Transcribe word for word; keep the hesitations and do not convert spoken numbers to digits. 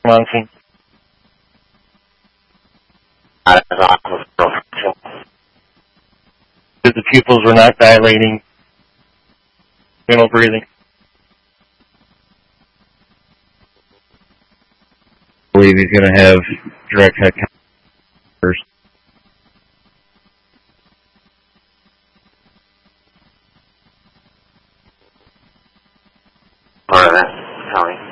Munson. The pupils were not dilating. Normal breathing. I believe he's going to have direct head contact first. Part of that, Tony.